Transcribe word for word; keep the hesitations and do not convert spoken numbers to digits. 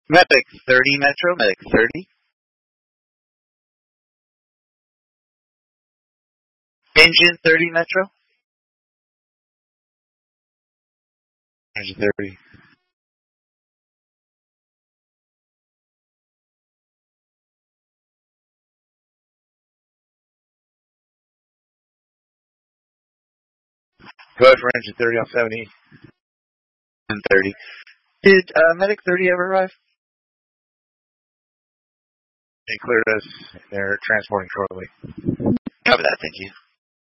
Medic thirty Metro, Medic thirty. Engine thirty Metro. Engine thirty. Go ahead for engine thirty off seventy. And thirty. Did uh, Medic thirty ever arrive? They cleared us. They're transporting shortly. Cover that, thank you.